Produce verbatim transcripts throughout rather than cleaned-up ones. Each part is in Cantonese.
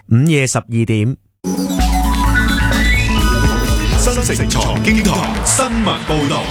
午夜十二點， 新城財經台新聞報道。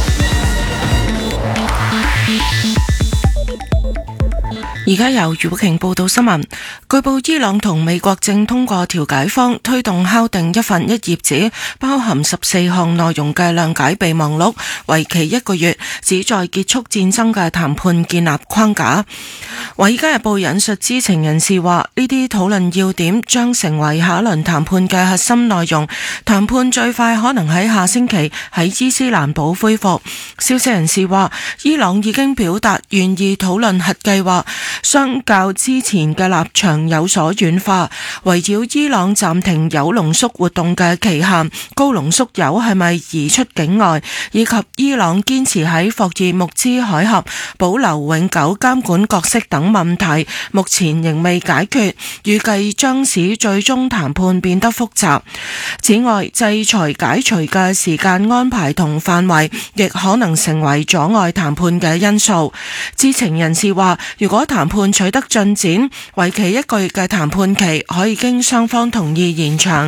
而家由余寶瓊報道新聞。據報伊朗同美國正通過調解方推動敲定一份一頁紙包含十四項內容嘅諒解備忘錄，為期一個月，旨在結束戰爭嘅談判建立框架。《華爾街日報》引述知情人士話，呢啲討論要點將成為下一輪談判嘅核心內容。談判最快可能喺下星期喺伊斯蘭堡恢復。消息人士話，伊朗已經表達願意討論核計劃，相較之前嘅立場有所軟化。圍繞伊朗暫停鈾濃縮活動嘅期限、高濃縮鈾係咪移出境外，以及伊朗堅持喺霍爾木茲海峽保留永久監管角色等問題，目前仍未解決，預計將使最終談判變得複雜。此外，制裁解除嘅時間安排同範圍亦可能成為阻礙談判嘅因素。知情人士話，如果談判取得進展，為期一個月嘅談判期可以經雙方同意延長。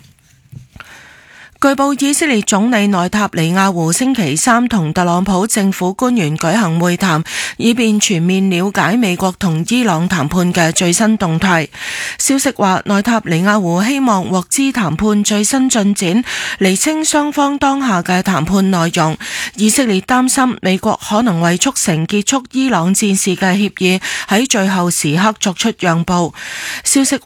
據報，以色列總理內塔尼亞胡星期三同特朗普政府官員舉行會談，以便全面了解美國同伊朗談判嘅最新動態。消息話，內塔尼亞胡希望獲知談判最新進展，釐清雙方當下嘅談判內容。以色列擔心美國可能為促成結束伊朗戰事嘅協議喺最後時刻作出讓步。消息